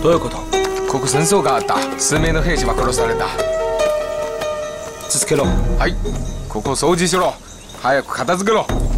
どういうこと？ ここ戦争があった。数名の兵士は殺された。 続けろ。 はい、ここを掃除しろ。早く片付けろ。